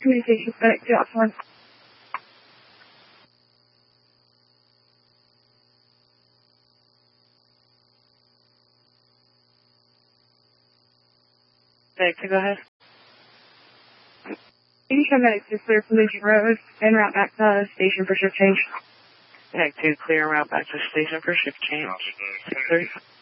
Communications back to offline. Back to go ahead. 85 minutes is clear for Lucy Road and route back to station for shift change. Back to clear route back to station for shift change. 6:30.